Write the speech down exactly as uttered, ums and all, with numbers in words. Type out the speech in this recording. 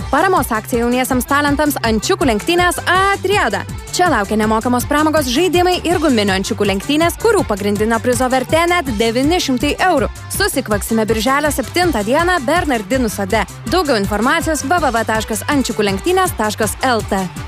Paramos akcija jauniesiams talentams ančiukų lenktynės Atriada. Čia laukia nemokamos pramogos, žaidimai ir guminių ančiukų lenktynės, kurių pagrindinio prizo vertė net devyni šimtai eurų. Susikvaksime birželio septintą dieną Bernardinų sode. Daugiau informacijos w w w taškas ančiukų lenktynės taškas l t.